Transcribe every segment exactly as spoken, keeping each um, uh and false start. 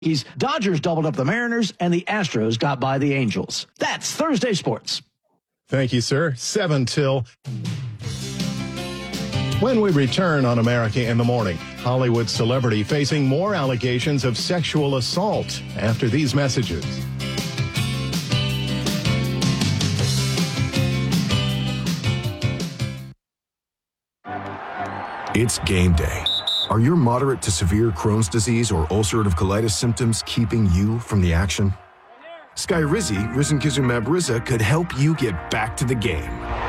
Dodgers doubled up the Mariners, and the Astros got by the Angels. That's Thursday Sports. Thank you, sir. Seven till. When we return on America in the Morning, Hollywood celebrity facing more allegations of sexual assault after these messages. It's game day. Are your moderate to severe Crohn's disease or ulcerative colitis symptoms keeping you from the action? Skyrizi, risankizumab Riza, could help you get back to the game.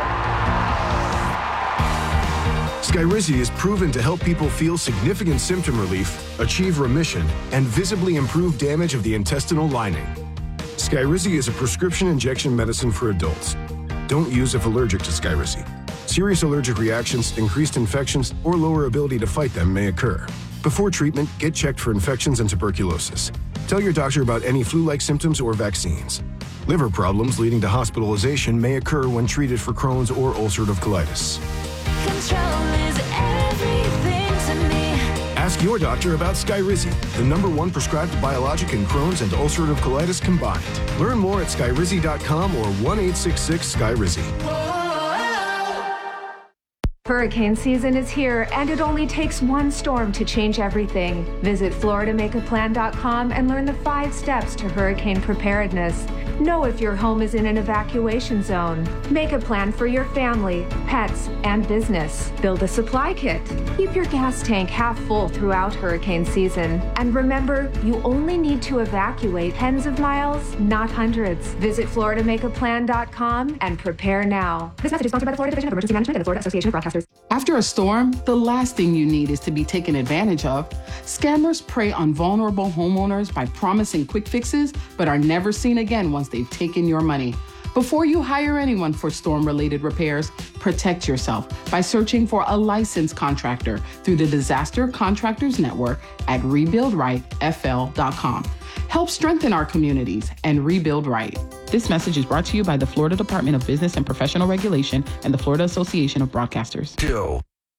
Skyrizi is proven to help people feel significant symptom relief, achieve remission, and visibly improve damage of the intestinal lining. Skyrizi is a prescription injection medicine for adults. Don't use if allergic to Skyrizi. Serious allergic reactions, increased infections, or lower ability to fight them may occur. Before treatment, get checked for infections and tuberculosis. Tell your doctor about any flu-like symptoms or vaccines. Liver problems leading to hospitalization may occur when treated for Crohn's or ulcerative colitis. Control is everything to me. Ask your doctor about Skyrizi, the number one prescribed biologic in Crohn's and ulcerative colitis combined. Learn more at skyrizi dot com or one eight six six Skyrizi. Hurricane season is here, and it only takes one storm to change everything. Visit Florida Make A Plan dot com and learn the five steps to hurricane preparedness. Know if your home is in an evacuation zone. Make a plan for your family, pets, and business. Build a supply kit. Keep your gas tank half full throughout hurricane season. And remember, you only need to evacuate tens of miles, not hundreds. Visit Florida Make A Plan dot com and prepare now. This message is sponsored by the Florida Division of Emergency Management and the Florida Association of Broadcasters. After a storm, the last thing you need is to be taken advantage of. Scammers prey on vulnerable homeowners by promising quick fixes, but are never seen again once they've taken your money. Before you hire anyone for storm-related repairs, protect yourself by searching for a licensed contractor through the Disaster Contractors Network at rebuild right F L dot com. Help strengthen our communities and rebuild right. This message is brought to you by the Florida Department of Business and Professional Regulation and the Florida Association of Broadcasters. Two.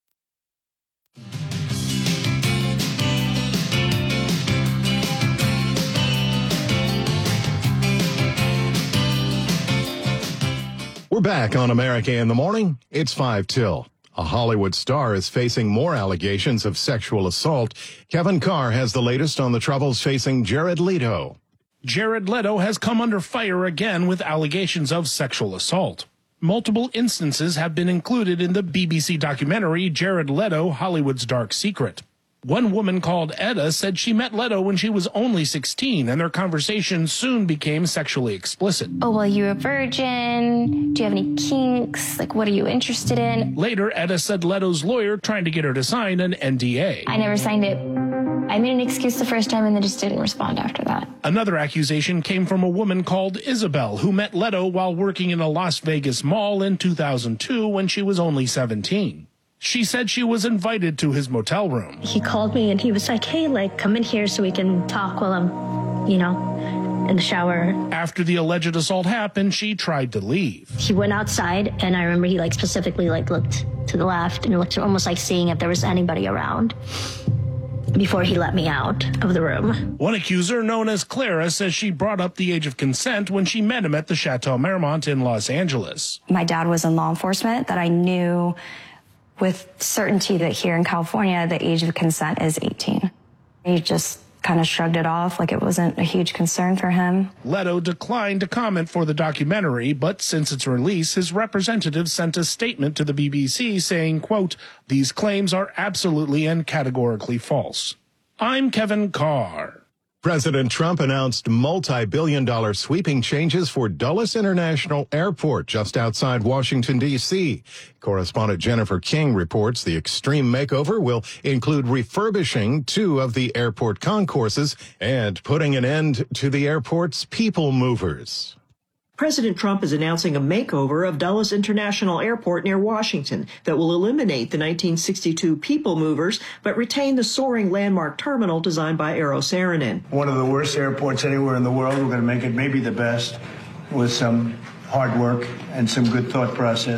We're back on America in the Morning. It's five till. A Hollywood star is facing more allegations of sexual assault. Kevin Carr has the latest on the troubles facing Jared Leto. Jared Leto has come under fire again with allegations of sexual assault. Multiple instances have been included in the B B C documentary Jared Leto, Hollywood's Dark Secret. One woman called Edda said she met Leto when she was only sixteen, and their conversation soon became sexually explicit. Oh, well, you're a virgin. Do you have any kinks? Like, what are you interested in? Later, Edda said Leto's lawyer tried to get her to sign an N D A. I never signed it. I made an excuse the first time and then just didn't respond after that. Another accusation came from a woman called Isabel, who met Leto while working in a Las Vegas mall in two thousand two when she was only seventeen. She said she was invited to his motel room. He called me and he was like, hey, like, come in here so we can talk while I'm, you know, in the shower. After the alleged assault happened, she tried to leave. He went outside, and I remember he, like, specifically, like, looked to the left and looked almost like seeing if there was anybody around before he let me out of the room. One accuser, known as Clara, says she brought up the age of consent when she met him at the Chateau Marmont in Los Angeles. My dad was in law enforcement, that I knew with certainty that here in California, the age of consent is eighteen. He just kind of shrugged it off like it wasn't a huge concern for him. Leto declined to comment for the documentary, but since its release, his representative sent a statement to the B B C saying, quote, "These claims are absolutely and categorically false." I'm Kevin Carr. President Trump announced multi-billion dollar sweeping changes for Dulles International Airport just outside Washington, D C Correspondent Jennifer King reports the extreme makeover will include refurbishing two of the airport concourses and putting an end to the airport's people movers. President Trump is announcing a makeover of Dulles International Airport near Washington that will eliminate the nineteen sixty-two people movers but retain the soaring landmark terminal designed by Eero Saarinen. One of the worst airports anywhere in the world. We're going to make it maybe the best with some hard work and some good thought process.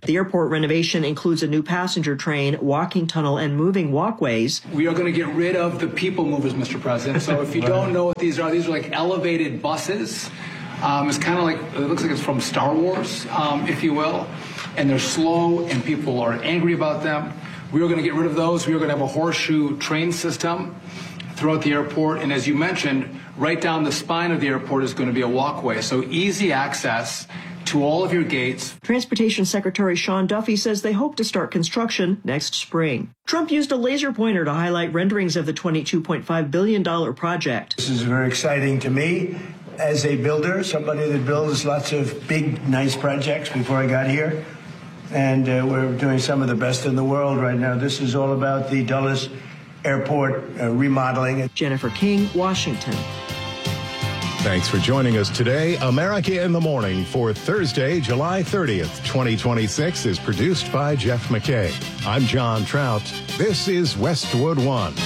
The airport renovation includes a new passenger train, walking tunnel, and moving walkways. We are going to get rid of the people movers, Mister President. So if you don't know what these are, these are like elevated buses. Um, it's kind of like, it looks like it's from Star Wars, um, if you will. And they're slow, and people are angry about them. We are going to get rid of those. We are going to have a horseshoe train system throughout the airport. And as you mentioned, right down the spine of the airport is going to be a walkway. So easy access to all of your gates. Transportation Secretary Sean Duffy says they hope to start construction next spring. Trump used a laser pointer to highlight renderings of the twenty-two point five billion dollars project. This is very exciting to me as a builder, somebody that builds lots of big, nice projects before I got here. And uh, we're doing some of the best in the world right now. This is all about the Dulles Airport uh, remodeling. Jennifer King, Washington. Thanks for joining us today. America in the Morning for Thursday, July thirtieth, twenty twenty-six is produced by Jeff McKay. I'm John Trout. This is Westwood One.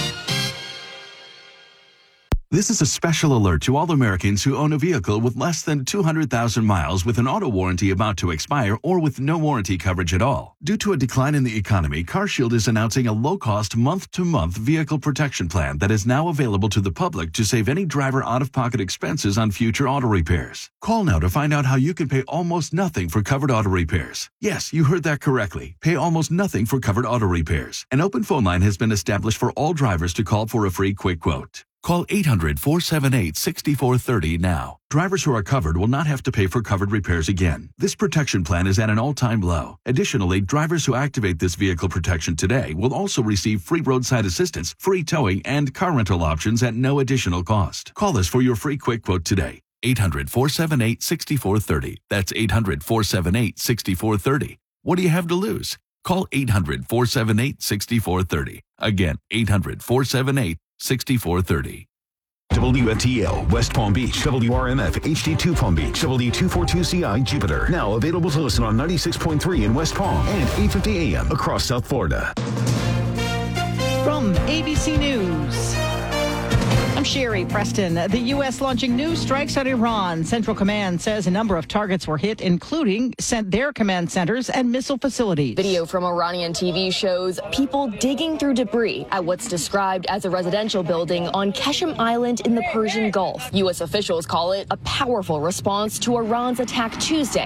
This is a special alert to all Americans who own a vehicle with less than two hundred thousand miles with an auto warranty about to expire or with no warranty coverage at all. Due to a decline in the economy, CarShield is announcing a low-cost month-to-month vehicle protection plan that is now available to the public to save any driver out-of-pocket expenses on future auto repairs. Call now to find out how you can pay almost nothing for covered auto repairs. Yes, you heard that correctly. Pay almost nothing for covered auto repairs. An open phone line has been established for all drivers to call for a free quick quote. Call eight hundred, four seven eight, six four three zero now. Drivers who are covered will not have to pay for covered repairs again. This protection plan is at an all-time low. Additionally, drivers who activate this vehicle protection today will also receive free roadside assistance, free towing, and car rental options at no additional cost. Call us for your free quick quote today. eight hundred, four seven eight, six four three zero. That's eight hundred, four seven eight, six four three zero. What do you have to lose? Call eight hundred, four seven eight, six four three zero. Again, eight hundred, four seven eight, six four three zero. W F T L, West Palm Beach, W R M F, H D two Palm Beach, W two forty-two C I, Jupiter. Now available to listen on ninety-six point three in West Palm and eight fifty A M across South Florida. From A B C News, I'm Sherry Preston. The U S launching new strikes on Iran. Central Command says a number of targets were hit, including sent their command centers and missile facilities. Video from Iranian T V shows people digging through debris at what's described as a residential building on Qeshm Island in the Persian Gulf. U S officials call it a powerful response to Iran's attack Tuesday,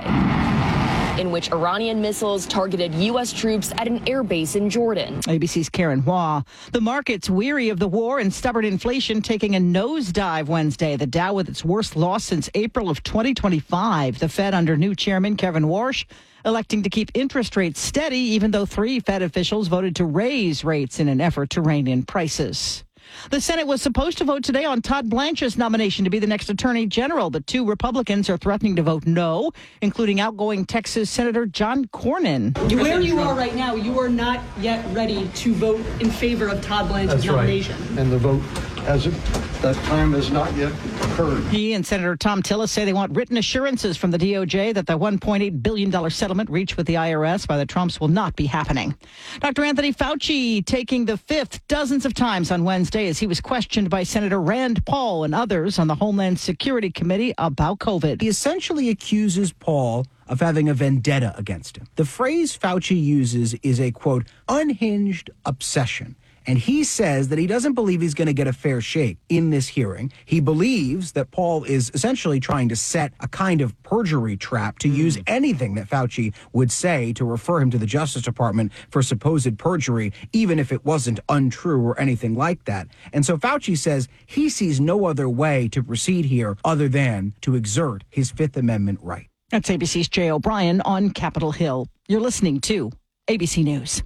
in which Iranian missiles targeted U S troops at an airbase in Jordan. A B C's Karen Hua. The market's weary of the war and stubborn inflation taking a nosedive Wednesday. The Dow with its worst loss since April of twenty twenty-five. The Fed under new chairman Kevin Warsh electing to keep interest rates steady, even though three Fed officials voted to raise rates in an effort to rein in prices. The Senate was supposed to vote today on Todd Blanche's nomination to be the next Attorney General, but two Republicans are threatening to vote no, including outgoing Texas Senator John Cornyn. Where you are right now, you are not yet ready to vote in favor of Todd Blanche's That's nomination. Right. And the vote hasn't, that time has not yet occurred. He and Senator Tom Tillis say they want written assurances from the D O J that the one point eight billion dollars settlement reached with the I R S by the Trumps will not be happening. Doctor Anthony Fauci taking the fifth dozens of times on Wednesday as he was questioned by Senator Rand Paul and others on the Homeland Security Committee about COVID. He essentially accuses Paul of having a vendetta against him. The phrase Fauci uses is a, quote, unhinged obsession. And he says that he doesn't believe he's going to get a fair shake in this hearing. He believes that Paul is essentially trying to set a kind of perjury trap to mm. use anything that Fauci would say to refer him to the Justice Department for supposed perjury, even if it wasn't untrue or anything like that. And so Fauci says he sees no other way to proceed here other than to exert his Fifth Amendment right. That's A B C's Jay O'Brien on Capitol Hill. You're listening to A B C News.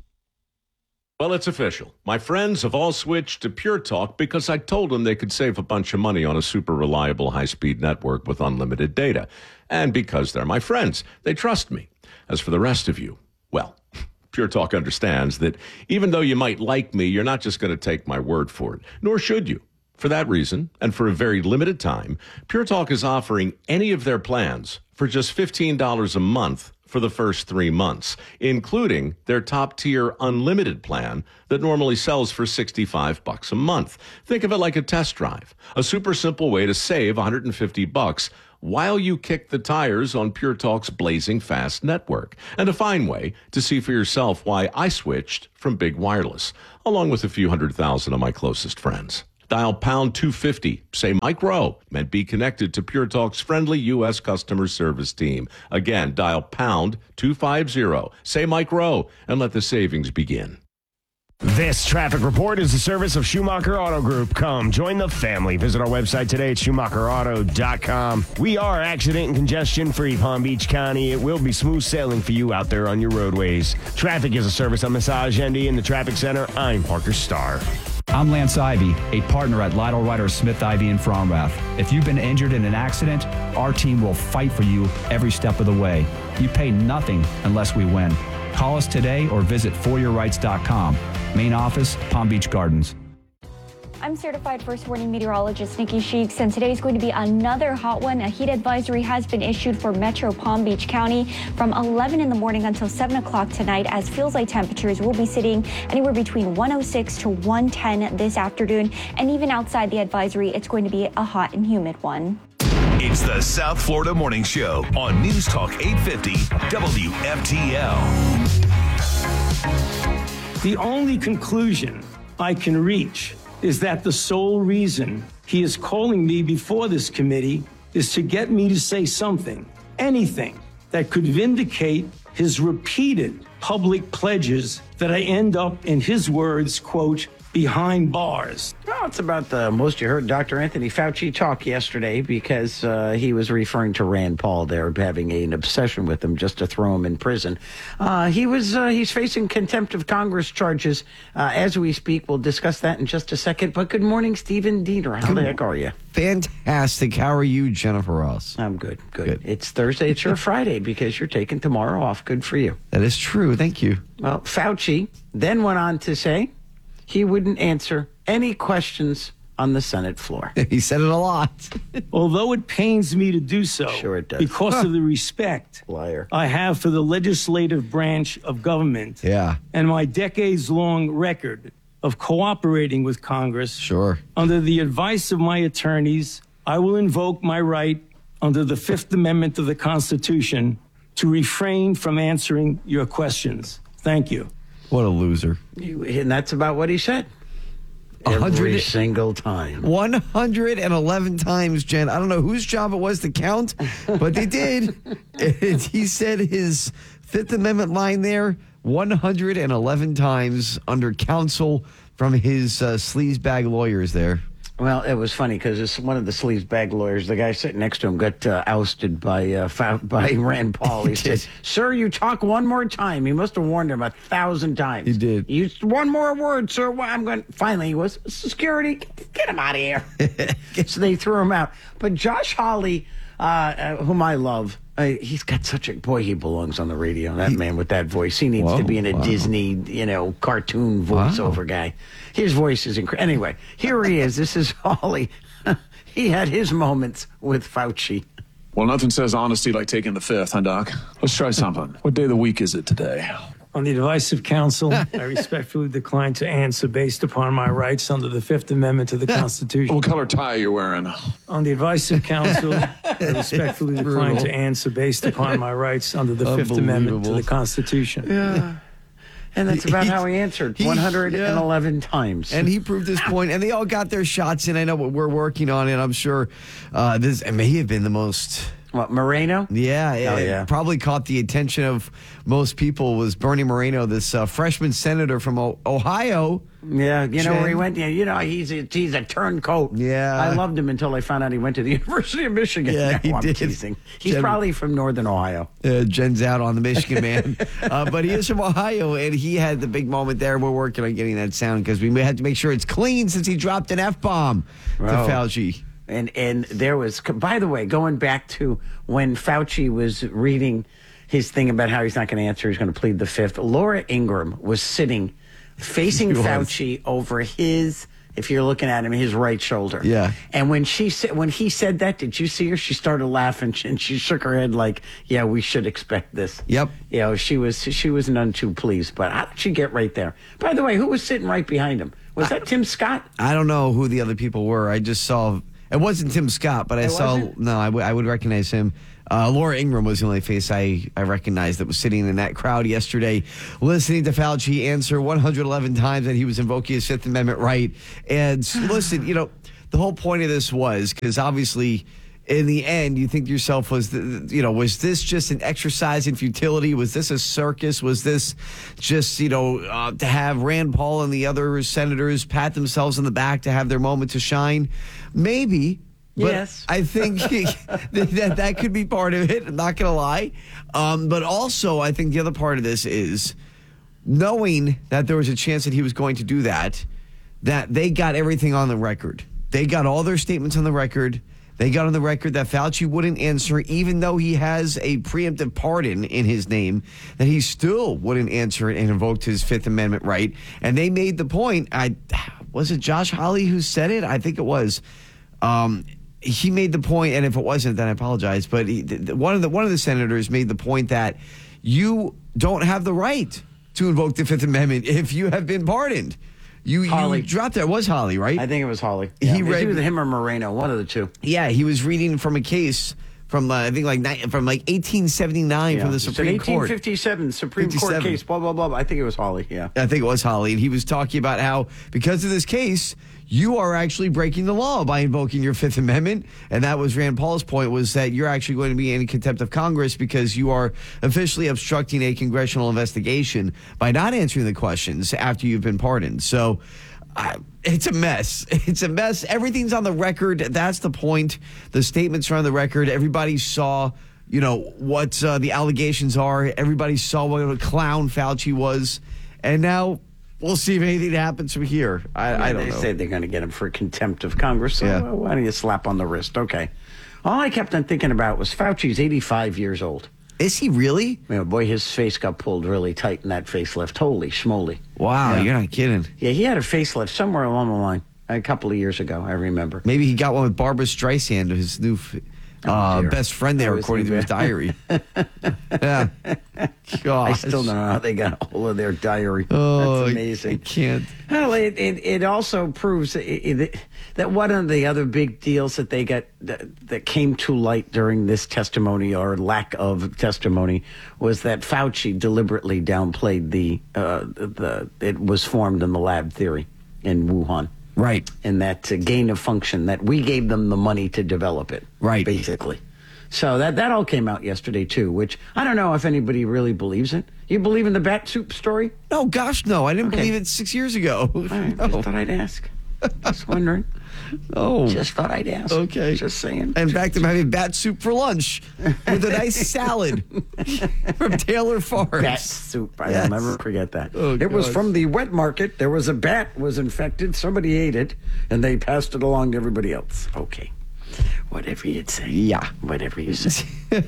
Well, it's official. My friends have all switched to Pure Talk because I told them they could save a bunch of money on a super reliable high-speed network with unlimited data. And because they're my friends, they trust me. As for the rest of you, well, Pure Talk understands that even though you might like me, you're not just going to take my word for it, nor should you. For that reason, and for a very limited time, Pure Talk is offering any of their plans for just fifteen dollars a month for the first three months, including their top-tier unlimited plan that normally sells for sixty-five bucks a month. Think of it like a test drive, a super simple way to save one hundred fifty bucks while you kick the tires on Pure Talk's blazing fast network, and a fine way to see for yourself why I switched from Big Wireless, along with a few hundred thousand of my closest friends. Dial pound two fifty, say Mike Rowe, and be connected to Pure Talk's friendly U S customer service team. Again, dial pound two fifty, say Mike Rowe, and let the savings begin. This traffic report is the service of Schumacher Auto Group. Come, join the family. Visit our website today at schumacher auto dot com. We are accident and congestion-free Palm Beach County. It will be smooth sailing for you out there on your roadways. Traffic is a service of Massage Endy in the Traffic Center. I'm Parker Starr. I'm Lance Ivy, a partner at Lytle Ryder Smith Ivy in Fromrath. If you've been injured in an accident, our team will fight for you every step of the way. You pay nothing unless we win. Call us today or visit for your rights dot com. Main office, Palm Beach Gardens. I'm certified first warning meteorologist Nikki Sheeks, and today is going to be another hot one. A heat advisory has been issued for Metro Palm Beach County from eleven in the morning until seven o'clock tonight, as feels like temperatures will be sitting anywhere between one oh six to one ten this afternoon. And even outside the advisory, it's going to be a hot and humid one. It's the South Florida Morning Show on News Talk eight fifty W F T L. The only conclusion I can reach is that the sole reason he is calling me before this committee is to get me to say something, anything, that could vindicate his repeated public pledges that I end up, in his words, quote, behind bars. Well, it's about the most you heard Doctor Anthony Fauci talk yesterday, because uh, he was referring to Rand Paul there, having an obsession with him just to throw him in prison. Uh, he was uh, he's facing contempt of Congress charges uh, as we speak. We'll discuss that in just a second. But good morning, Stephen Diener. How the heck are you? Fantastic. How are you, Jennifer Ross? I'm good, good. good. It's Thursday. It's your Friday because you're taking tomorrow off. Good for you. That is true. Thank you. Well, Fauci then went on to say he wouldn't answer any questions on the Senate floor. He said it a lot. Although it pains me to do so, sure it does. because of the respect Liar. I have for the legislative branch of government, yeah, and my decades-long record of cooperating with Congress. Sure. Under the advice of my attorneys, I will invoke my right under the Fifth Amendment of the Constitution to refrain from answering your questions. Thank you. What a loser. And that's about what he said. Every single time. one hundred eleven times, Jen. I don't know whose job it was to count, but they did. And he said his Fifth Amendment line there one hundred eleven times under counsel from his uh, sleazebag lawyers there. Well, it was funny because it's one of the sleazebag lawyers, the guy sitting next to him, got uh, ousted by uh, fa- by Rand Paul. He said, "Sir, you talk one more time." He must have warned him a thousand times. He did. You one more word, sir. Well, I'm going. Finally, he was security. Get him out of here. So they threw him out. But Josh Hawley, uh, uh, whom I love, uh, he's got such a boy. He belongs on the radio. That he, man with that voice. He needs whoa, to be in a wow. Disney, you know, cartoon voiceover wow. guy. His voice is incredible. Anyway, here he is. This is Hawley. He had his moments with Fauci. Well, nothing says honesty like taking the fifth, huh, Doc? Let's try something. What day of the week is it today? On the advice of counsel, I respectfully decline to answer based upon my rights under the Fifth Amendment to the Constitution. What color tie are you wearing? On the advice of counsel, I respectfully decline to answer based upon my rights under the Fifth Amendment to the Constitution. Yeah. And that's about how he answered he, one hundred eleven yeah. times. And he proved his point, and they all got their shots in. I know what we're working on, and I'm sure uh, this it may have been the most... What, Moreno? Yeah, oh, it yeah. probably caught the attention of most people was Bernie Moreno, this uh, freshman senator from o- Ohio. Yeah, you know Jen. where he went? Yeah, you know, he's a, he's a turncoat. Yeah. I loved him until I found out he went to the University of Michigan. Yeah, no, he I'm did. teasing. He's Jen, probably from Northern Ohio. Uh, Jen's out on the Michigan man. uh, but he is from Ohio, and he had the big moment there. We're working on getting that sound because we had to make sure it's clean since he dropped an F-bomb oh. to Fauci. And and there was, by the way, going back to when Fauci was reading his thing about how he's not going to answer, he's going to plead the fifth, Laura Ingraham was sitting facing Fauci over his, if you're looking at him, his right shoulder. Yeah. And when she said, when he said that, did you see her? She started laughing and she shook her head like, yeah, we should expect this. Yep. You know, she was, she was none too pleased, but how did she get right there? By the way, who was sitting right behind him? Was that Tim Scott? I don't know who the other people were. I just saw It wasn't Tim Scott, but I It saw. wasn't? No, I, w- I would recognize him. Uh, Laura Ingraham was the only face I, I recognized that was sitting in that crowd yesterday, listening to Fauci answer one hundred eleven times that he was invoking his Fifth Amendment right. And listen, you know, the whole point of this was because obviously, in the end, you think to yourself, was the, you know, was this just an exercise in futility? Was this a circus? Was this just, you know, uh, to have Rand Paul and the other senators pat themselves on the back to have their moment to shine? Maybe. But yes. I think that that could be part of it. I'm not going to lie. Um, but also, I think the other part of this is knowing that there was a chance that he was going to do that, that they got everything on the record. They got all their statements on the record. They got on the record that Fauci wouldn't answer, even though he has a preemptive pardon in his name, that he still wouldn't answer it and invoked his Fifth Amendment right. And they made the point. I was it Josh Hawley who said it? I think it was. Um, he made the point, and if it wasn't, then I apologize. But he, the, one of the one of the senators made the point that you don't have the right to invoke the Fifth Amendment if you have been pardoned. You, you dropped that. It was Holly, right? I think it was Holly. He Yeah, read it was him or Moreno, one of the two. Yeah, he was reading from a case from uh, I think like ni- from like eighteen seventy-nine Yeah. from the It's an Supreme Court. eighteen fifty-seven Supreme Court fifty-seven. case. Blah blah blah. I think it was Holly. Yeah. I think it was Holly, and he was talking about how because of this case, you are actually breaking the law by invoking your Fifth Amendment. And that was Rand Paul's point, was that you're actually going to be in contempt of Congress because you are officially obstructing a congressional investigation by not answering the questions after you've been pardoned. So uh, it's a mess. It's a mess. Everything's on the record. That's the point. The statements are on the record. Everybody saw, you know, what uh, the allegations are. Everybody saw what a clown Fauci was. And now we'll see if anything happens from here. I, Yeah, I don't they know. say they're going to get him for contempt of Congress. So Yeah. well, why don't you slap on the wrist? Okay. All I kept on thinking about was Fauci's eighty-five years old. Is he really? Yeah, boy, his face got pulled really tight in that facelift. Holy schmoly. Wow, Yeah. you're not kidding. Yeah, he had a facelift somewhere along the line a couple of years ago, I remember. Maybe he got one with Barbara Streisand, his new f- uh, dear. best friend there, That was according to his even- diary. Yeah. Gosh. I still don't know how they got a hold of their diary. Oh, That's amazing. I can't. Well, it, it, it also proves it, it, that one of the other big deals that they got that, that came to light during this testimony or lack of testimony was that Fauci deliberately downplayed the uh, the it was formed in the lab theory in Wuhan. Right. And that uh, gain of function, that we gave them the money to develop it. Right. Basically. So that, that all came out yesterday, too, which I don't know if anybody really believes it. You believe in the bat soup story? No, gosh, no. I didn't Okay. believe it six years ago. All right, No. just thought I'd ask. Just wondering. Oh. Just thought I'd ask. Okay. Just saying. In fact, I'm having bat soup for lunch with a nice salad from Taylor Farms. Bat soup. I Yes. will never forget that. Oh, it was gosh. from the wet market. There was a bat was infected. Somebody ate it, and they passed it along to everybody else. Okay. Whatever you'd say. Yeah. Whatever you say.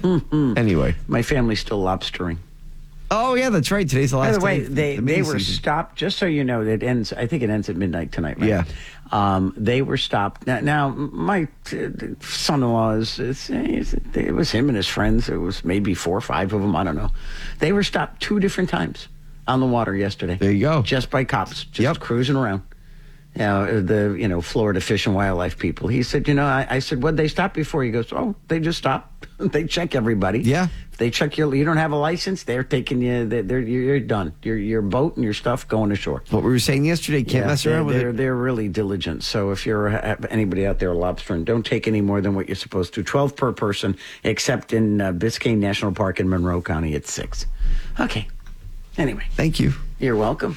Anyway. My family's still lobstering. Oh, yeah, that's right. Today's the last By the way, day of they, the they mini were season. stopped, just so you know, it ends, I think it ends at midnight tonight, right? Yeah. Um, they were stopped. Now, now my uh, son-in-law, is, is, is, it was him and his friends. It was maybe four or five of them. I don't know. They were stopped two different times on the water yesterday. There you go. Just by cops, just Yep. cruising around. You know, the, you know, Florida Fish and Wildlife people. He said, you know, I, I said, what'd they stop you for? He goes, oh, they just stop. They check everybody. Yeah. If they check your, you don't have a license, they're taking you, they're, they're, you're done. Your, your boat and your stuff going ashore. What we were saying yesterday, can't Yeah, mess they're, around with they're, it. They're really diligent. So if you're uh, anybody out there lobstering, don't take any more than what you're supposed to. twelve per person, except in uh, Biscayne National Park in Monroe County, it's six. Okay. Anyway. Thank you. You're welcome.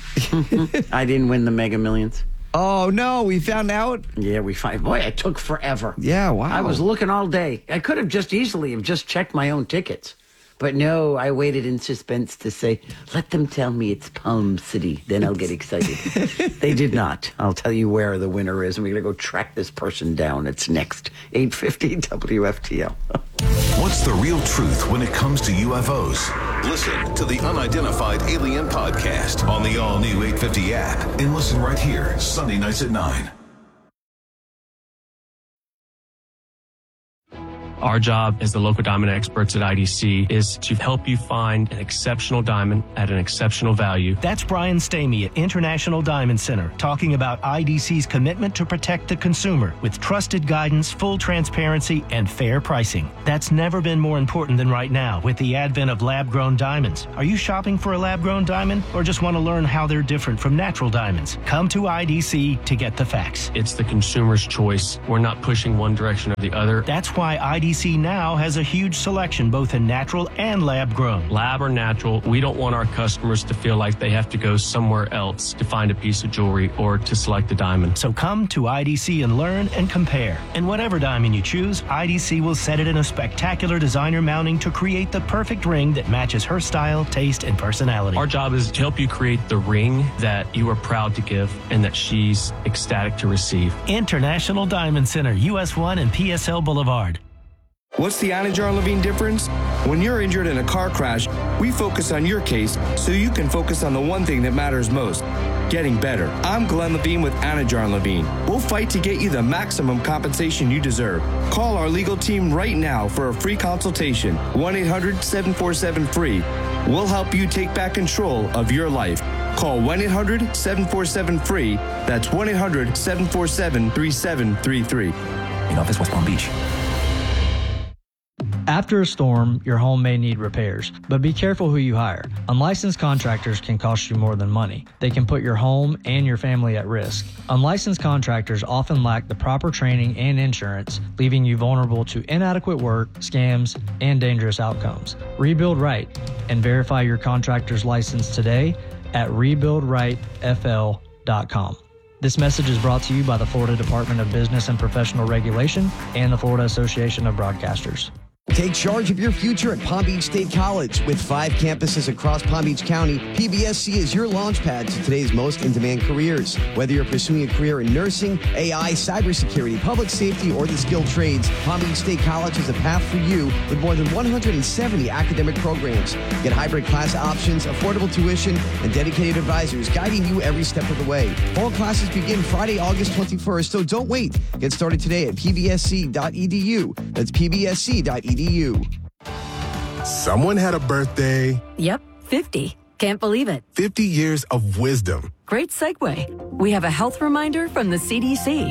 I didn't win the Mega Millions. Oh, no, we found out? Yeah, we find. Boy, it took forever. Yeah, wow. I was looking all day. I could have just easily have just checked my own tickets. But no, I waited in suspense to say, let them tell me it's Palm City. Then I'll get excited. They did not. I'll tell you where the winner is, and we're going to go track this person down. It's next. eight fifty W F T L. What's the real truth when it comes to U F Os? Listen to the Unidentified Alien Podcast on the all-new eight fifty app. And listen right here, Sunday nights at nine. Our job as the local diamond experts at I D C is to help you find an exceptional diamond at an exceptional value. That's Brian Stamey at International Diamond Center talking about I D C's commitment to protect the consumer with trusted guidance, full transparency, and fair pricing. That's never been more important than right now with the advent of lab-grown diamonds. Are you shopping for a lab-grown diamond or just want to learn how they're different from natural diamonds? Come to I D C to get the facts. It's the consumer's choice. We're not pushing one direction or the other. That's why I D C now has a huge selection both in natural and lab-grown. Lab or natural, we don't want our customers to feel like they have to go somewhere else to find a piece of jewelry or to select a diamond. So come to I D C and learn and compare. And whatever diamond you choose, I D C will set it in a spectacular designer mounting to create the perfect ring that matches her style, taste, and personality. Our job is to help you create the ring that you are proud to give and that she's ecstatic to receive. International Diamond Center, U S one and P S L Boulevard. What's the Anajar Levine difference? When you're injured in a car crash, we focus on your case so you can focus on the one thing that matters most, getting better. I'm Glenn Levine with Anajar Levine. We'll fight to get you the maximum compensation you deserve. Call our legal team right now for a free consultation, one eight hundred seven four seven free. We'll help you take back control of your life. Call one eight hundred seven four seven free. That's one eight hundred seven four seven three seven three three. In office, West Palm Beach. After a storm, your home may need repairs, but be careful who you hire. Unlicensed contractors can cost you more than money. They can put your home and your family at risk. Unlicensed contractors often lack the proper training and insurance, leaving you vulnerable to inadequate work, scams, and dangerous outcomes. Rebuild right and verify your contractor's license today at rebuild right f l dot com. This message is brought to you by the Florida Department of Business and Professional Regulation and the Florida Association of Broadcasters. Take charge of your future at Palm Beach State College. With five campuses across Palm Beach County, P B S C is your launchpad to today's most in-demand careers. Whether you're pursuing a career in nursing, A I, cybersecurity, public safety, or the skilled trades, Palm Beach State College is a path for you with more than one hundred seventy academic programs. Get hybrid class options, affordable tuition, and dedicated advisors guiding you every step of the way. Fall classes begin Friday, August twenty-first, so don't wait. Get started today at p b s c dot e d u. That's p b s c dot e d u. Someone had a birthday. Yep, fifty. Can't believe it. fifty years of wisdom. Great segue. We have a health reminder from the C D C.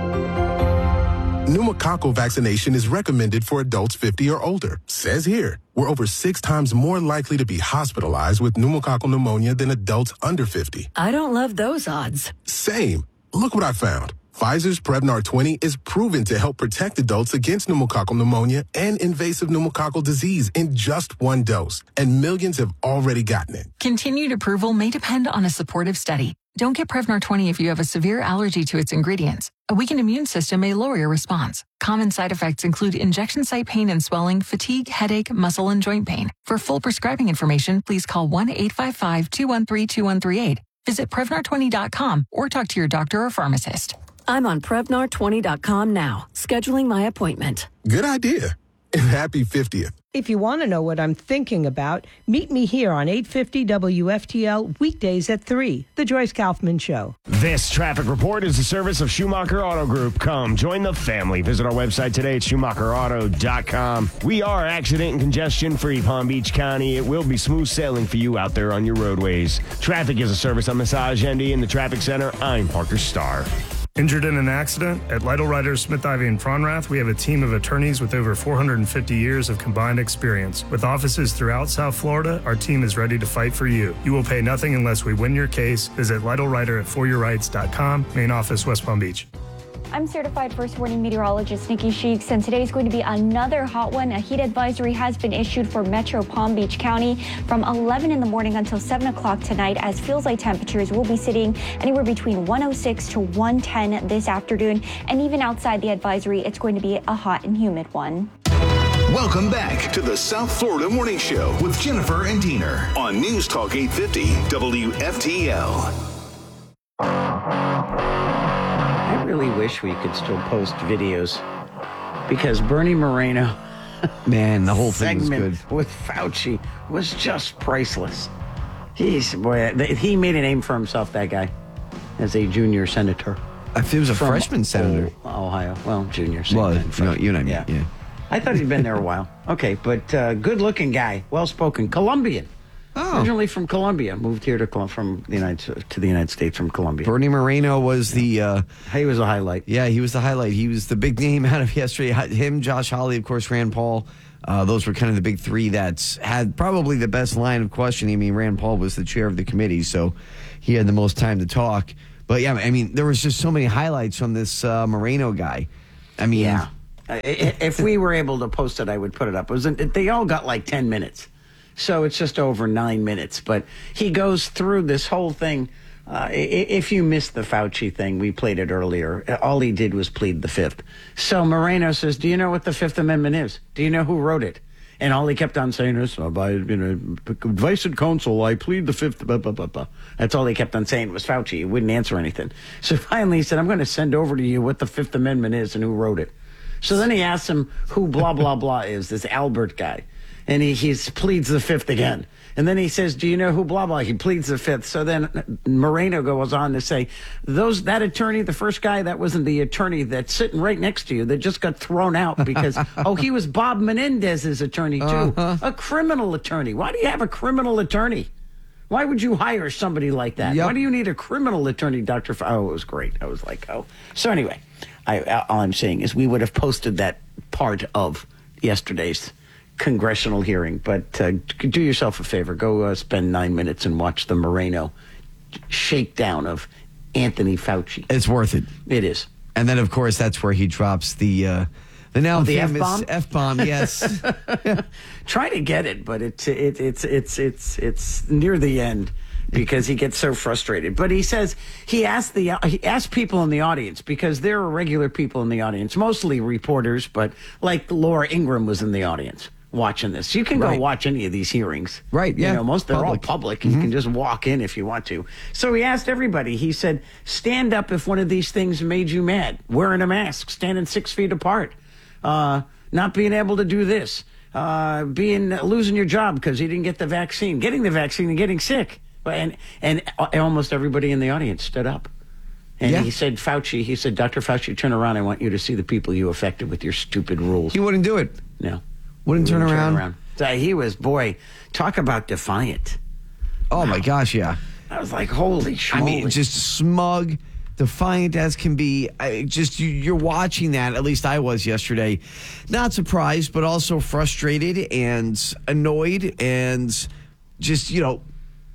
Pneumococcal vaccination is recommended for adults fifty or older. Says here, we're over six times more likely to be hospitalized with pneumococcal pneumonia than adults under fifty. I don't love those odds. Same. Look what I found. Pfizer's Prevnar twenty is proven to help protect adults against pneumococcal pneumonia and invasive pneumococcal disease in just one dose, and millions have already gotten it. Continued approval may depend on a supportive study. Don't get Prevnar twenty if you have a severe allergy to its ingredients. A weakened immune system may lower your response. Common side effects include injection site pain and swelling, fatigue, headache, muscle, and joint pain. For full prescribing information, please call one eight five five, two one three, two one three eight. Visit Prevnar twenty dot com or talk to your doctor or pharmacist. I'm on Prevnar twenty dot com now, scheduling my appointment. Good idea. And happy fiftieth. If you want to know what I'm thinking about, meet me here on eight fifty W F T L weekdays at three, The Joyce Kaufman Show. This traffic report is a service of Schumacher Auto Group. Come, join the family. Visit our website today at schumacher auto dot com. We are accident and congestion-free Palm Beach County. It will be smooth sailing for you out there on your roadways. Traffic is a service of Massage N D in the Traffic Center. I'm Parker Starr. Injured in an accident? At Lytle Ryder, Smith, Ivy, and Fronrath, we have a team of attorneys with over four hundred fifty years of combined experience. With offices throughout South Florida, our team is ready to fight for you. You will pay nothing unless we win your case. Visit Lytle Ryder at for your rights dot com, main office, West Palm Beach. I'm certified first warning meteorologist Nikki Sheeks, and today is going to be another hot one. A heat advisory has been issued for Metro Palm Beach County from eleven in the morning until seven o'clock tonight, as feels like temperatures will be sitting anywhere between one oh six to one ten this afternoon. And even outside the advisory, it's going to be a hot and humid one. Welcome back to the South Florida Morning Show with Jennifer and Diener on News Talk eight fifty W F T L. I really wish we could still post videos because Bernie Moreno, man, the whole thing was good with Fauci was just priceless. He's boy, he made a name for himself. That guy, as a junior senator. If he was a freshman senator, Ohio, well, junior. Well, you know, you know what I mean. Yeah. yeah. I thought he'd been there a while. Okay, but uh, good-looking guy, well-spoken, Colombian. Oh. Originally from Colombia, moved here to from the United to the United States from Colombia. Bernie Moreno was the. Uh, he was a highlight. Yeah, he was the highlight. He was the big name out of yesterday. Him, Josh Hawley, of course, Rand Paul. Uh, those were kind of the big three that had probably the best line of questioning. I mean, Rand Paul was the chair of the committee, so he had the most time to talk. But yeah, I mean, there was just so many highlights from this uh, Moreno guy. I mean, yeah. If we were able to post it, I would put it up. It was, they all got like ten minutes. So it's just over nine minutes. But he goes through this whole thing. Uh, if you missed the Fauci thing, we played it earlier. All he did was plead the Fifth. So Moreno says, do you know what the Fifth Amendment is? Do you know who wrote it? And all he kept on saying is, oh, by you know, advice and counsel, I plead the Fifth. Blah, blah, blah, blah. That's all he kept on saying was Fauci. He wouldn't answer anything. So finally he said, I'm going to send over to you what the Fifth Amendment is and who wrote it. So then he asks him who blah, blah, blah is, this Albert guy. And he he's pleads the Fifth again. And then he says, do you know who blah, blah? He pleads the Fifth. So then Moreno goes on to say, those that attorney, the first guy, that wasn't the attorney that's sitting right next to you that just got thrown out because, oh, he was Bob Menendez's attorney, too. Uh-huh. A criminal attorney. Why do you have a criminal attorney? Why would you hire somebody like that? Yep. Why do you need a criminal attorney, Doctor F- oh, it was great. I was like, oh. So anyway, I, all I'm saying is we would have posted that part of yesterday's congressional hearing, but uh, do yourself a favor. Go uh, spend nine minutes and watch the Moreno shakedown of Anthony Fauci. It's worth it. It is. And then, of course, that's where he drops the uh, the now oh, the famous F-bomb? F-bomb, yes. Try to get it, but it's it, it's it's it's it's near the end because he gets so frustrated. But he says he asked the he asked people in the audience because there are regular people in the audience, mostly reporters, but like Laura Ingraham was in the audience watching this. You can go right. watch any of these hearings. Right, yeah. You know, most they're public. all public. Mm-hmm. You can just walk in if you want to. So he asked everybody. He said, stand up if one of these things made you mad. Wearing a mask, standing six feet apart, uh, not being able to do this, uh, being losing your job because you didn't get the vaccine, getting the vaccine and getting sick. And, and almost everybody in the audience stood up. And yeah. he said, Fauci, he said, Doctor Fauci, turn around. I want you to see the people you affected with your stupid rules. He wouldn't do it. No. Wouldn't, he turn, wouldn't around. turn around. So he was, boy, talk about defiant. Oh, wow. my gosh, yeah. I was like, holy schmoly. I mean, just smug, defiant as can be. I just you, you're watching that, at least I was yesterday. Not surprised, but also frustrated and annoyed and just, you know,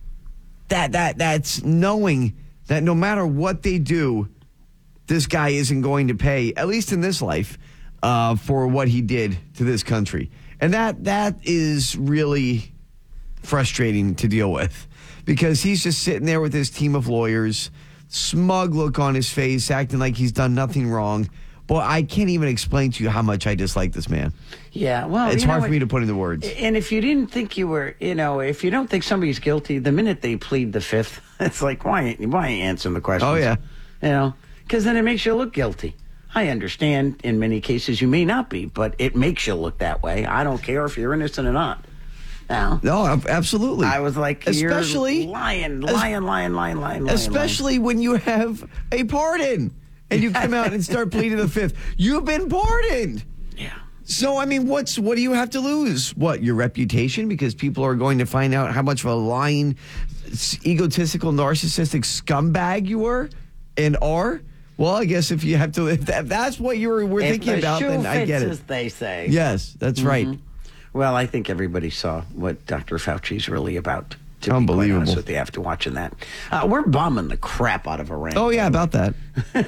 that that that's knowing that no matter what they do, this guy isn't going to pay, at least in this life, uh, for what he did to this country. And that that is really frustrating to deal with because he's just sitting there with his team of lawyers, smug look on his face, acting like he's done nothing wrong. Boy, I can't even explain to you how much I dislike this man. Yeah, well, it's you know hard what? for me to put into words. And if you didn't think you were, you know, if you don't think somebody's guilty, the minute they plead the Fifth, it's like, why ain't, why ain't you answering the questions? Oh, yeah. You know, because then it makes you look guilty. I understand in many cases you may not be, but it makes you look that way. I don't care if you're innocent or not. Now, no, absolutely. I was like, especially you're lying, lying, lying, lying, lying, especially lying. when you have a pardon and you come out and start pleading the Fifth. You've been pardoned. Yeah. So I mean, what's what do you have to lose? What, your reputation? Because people are going to find out how much of a lying, egotistical, narcissistic scumbag you were and are. Well, I guess if you have to, if, that, if that's what you were, were if thinking the about, shoe then fits, I get it. As they say. Yes, that's mm-hmm. right. Well, I think everybody saw what Doctor Fauci's really about. To Unbelievable. Be quite honest with you, after watching that, uh, we're bombing the crap out of Iran. Oh yeah, about that.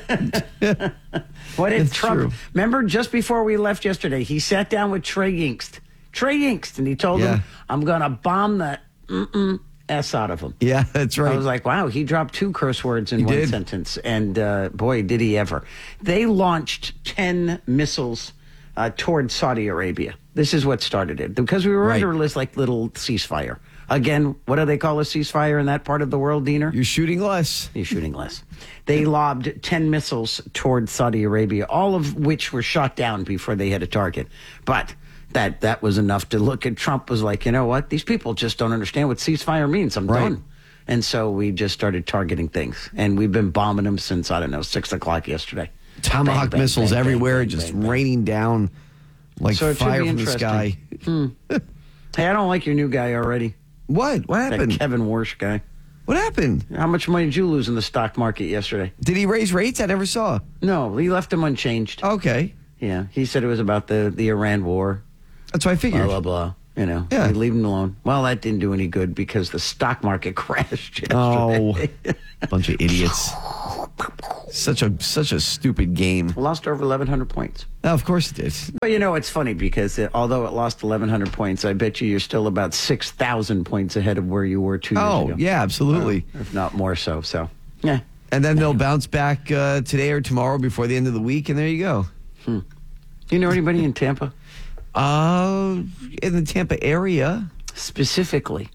What did it's Trump? True. Remember, just before we left yesterday, he sat down with Trey Yingst, Trey Yingst, and he told Yeah. him, "I'm going to bomb the mm-mm s out of him." Yeah, that's right. I was like, wow, he dropped two curse words in He one did. sentence, and uh, boy, did he ever! They launched ten missiles uh, toward Saudi Arabia. This is what started it because we were Right. under this like little ceasefire. Again, what do they call a ceasefire in that part of the world, Diener? You're shooting less. You're shooting less. They lobbed ten missiles toward Saudi Arabia, all of which were shot down before they hit a target. But that that was enough to look at Trump was like, you know what? These people just don't understand what ceasefire means. I'm Right. done. And so we just started targeting things. And we've been bombing them since, I don't know, six o'clock yesterday. Tomahawk Bang, bang, missiles bang, everywhere, bang, just bang, bang. raining down Like so it should fire be from the interesting. sky. Hmm. Hey, I don't like your new guy already. What? What happened? That Kevin Warsh guy. What happened? How much money did you lose in the stock market yesterday? Did he raise rates? I never saw. No, he left them unchanged. Okay. Yeah, he said it was about the, the Iran war. That's what I figured. Blah, blah, blah. You know, Yeah. you leave him alone. Well, that didn't do any good because the stock market crashed yesterday. Oh, bunch of idiots. Such a such a stupid game. Lost over eleven hundred points. Oh, of course it did. But you know, it's funny because it, although it lost eleven hundred points, I bet you you're still about six thousand points ahead of where you were two years Oh, ago. yeah, absolutely. Uh, if not more so. So, yeah. And then they'll bounce back uh, today or tomorrow before the end of the week, and there you go. Hmm. Do you know anybody in Tampa? Uh, in the Tampa area. Specifically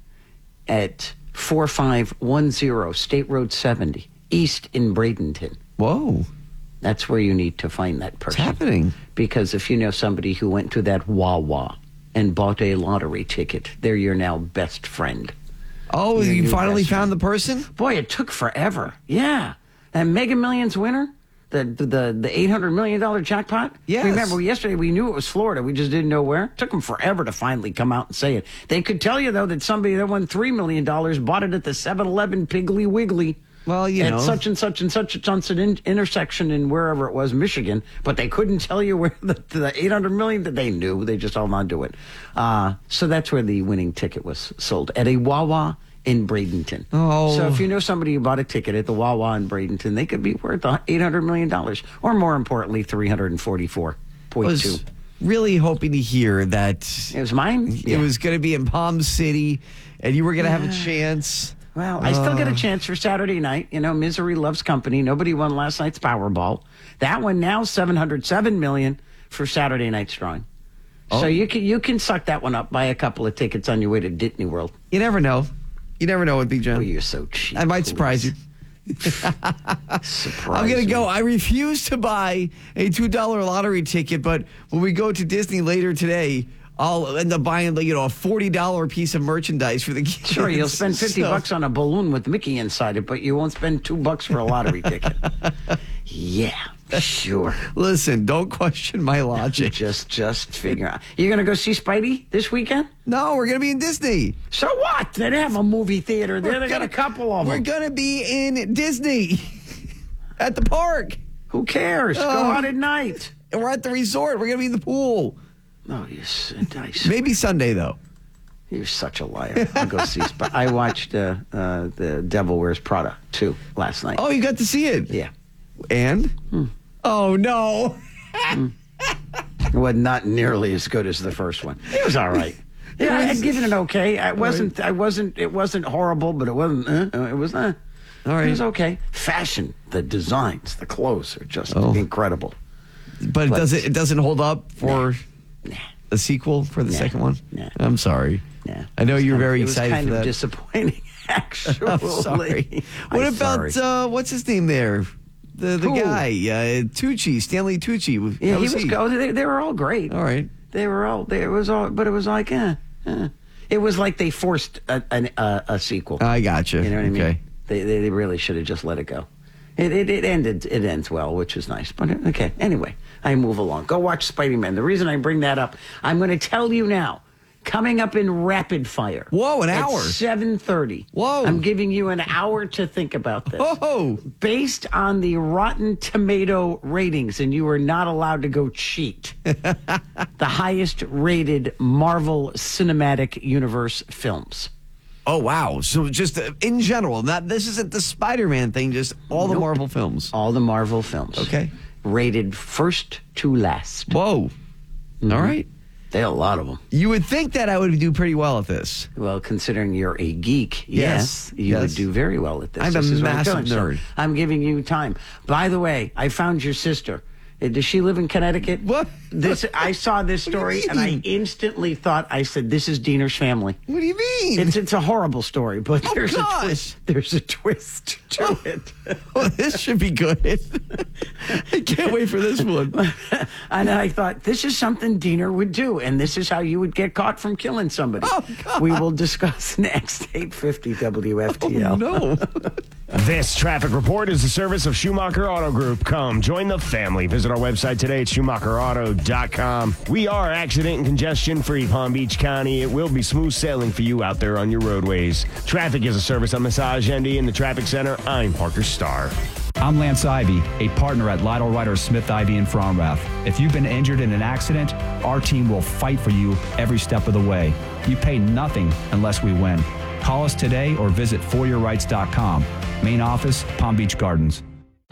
at four five one zero State Road seventy, East in Bradenton. Whoa. That's where you need to find that person. What's happening? Because if you know somebody who went to that Wawa and bought a lottery ticket, they're your now best friend. Oh, Your you new finally best found friend. the person? Boy, it took forever. Yeah. That Mega Millions winner, the the the, the eight hundred million dollars jackpot. Yes. Remember, yesterday we knew it was Florida. We just didn't know where. It took them forever to finally come out and say it. They could tell you, though, that somebody that won three million dollars bought it at the seven eleven Piggly Wiggly. Well, you at know. such and such and such and such an in- intersection in wherever it was, Michigan, but they couldn't tell you where the, the eight hundred million that they knew. They just all not do it. Uh, so that's where the winning ticket was sold, at a Wawa in Bradenton. Oh. So if you know somebody who bought a ticket at the Wawa in Bradenton, they could be worth eight hundred million dollars, or more importantly, three hundred forty-four point two. I was really hoping to hear that It was mine? it Yeah. was going to be in Palm City, and you were going to have a chance. Well, I still get a Uh, chance for Saturday night. You know, misery loves company. Nobody won last night's Powerball. That one now seven hundred seven million for Saturday night's drawing. Oh. So you can you can suck that one up. Buy a couple of tickets on your way to Disney World. You never know. You never know with Big John. Oh, you're so cheap. I might surprise you. Surprise I'm going to me. go. I refuse to buy a two dollar lottery ticket, but when we go to Disney later today, I'll end up buying, you know, a forty dollar piece of merchandise for the kids. Sure, you'll spend fifty So- bucks on a balloon with Mickey inside it, but you won't spend two bucks for a lottery ticket. Yeah, sure. Listen, don't question my logic. Just, just figure out. You're gonna go see Spidey this weekend? No, we're going to be in Disney. So what? They have a movie theater there. We're They got gonna- a couple of We're them. going to be in Disney at the park. Who cares? Go Oh. out at night. And we're at the resort. We're going to be in the pool. Oh, you s- nice. Maybe Sunday, though. You're such a liar. I'll go see Spidey. I watched uh, uh, The Devil Wears Prada too last night. Oh, you got to see it? Yeah. And? Oh, no. It was not nearly as good as the first one. It was all right. Yeah, I'd give it an okay. I wasn't. I wasn't. It wasn't horrible, but it wasn't. Uh, it was. Uh, All right. It was okay. Fashion, the designs, the clothes are just Oh. incredible. But it But- doesn't, it doesn't hold up for a sequel for the Nah. second one? Nah. I'm sorry. Yeah. I know you're very it was excited kind for of that. disappointing, actually. I'm sorry. What I'm about, sorry. uh, what's his name there? The the Who? guy, uh, Tucci, Stanley Tucci. Yeah, How he was go. They, they were all great. All right. They were all. They, it was all. But it was like, eh, eh. It was like they forced a, an, a, a sequel. I gotcha. You know what I mean? Okay. They, they they really should have just let it go. It, it it ended. It ends well, which is nice. But okay. Anyway, I move along. Go watch Spidey Man. The reason I bring that up, I'm going to tell you now. Coming up in rapid fire. Whoa, an at hour. seven thirty. Whoa. I'm giving you an hour to think about this. Whoa. Based on the Rotten Tomato ratings, and you are not allowed to go cheat. The highest rated Marvel Cinematic Universe films. Oh, wow. So just uh, in general, not this isn't the Spider-Man thing, just all the Nope. Marvel films. All the Marvel films. Okay. Rated first to last. Whoa. All right. They had a lot of them. You would think that I would do pretty well at this. Well, considering you're a geek, Yes, yes, you yes. would do very well at this. I'm a This is what massive doing. So nerd. I'm giving you time. By the way, I found your sister. Uh, Does she live in Connecticut? What? This I saw this What do you story and I mean? instantly thought, I said, this is Diener's family. What do you mean? It's it's a horrible story, but Oh, there's gosh. a twist. There's a twist to it. Oh, this should be good. I can't wait for this one. And I thought, this is something Diener would do, and this is how you would get caught from killing somebody. Oh, God. We will discuss next, eight fifty W F T L. Oh, no. This traffic report is the service of Schumacher Auto Group. Come join the family. Visit our website today at Schumacher Auto dot com. We are accident and congestion free Palm Beach County. It will be smooth sailing for you out there on your roadways. Traffic is a service of Massage Envy in the Traffic Center. I'm Parker Starr. I'm Lance Ivy, a partner at Lytle Ryder Smith Ivy in Fromrath. If you've been injured in an accident, our team will fight for you every step of the way. You pay nothing unless we win. Call us today or visit for your rights dot com. Main office, Palm Beach Gardens.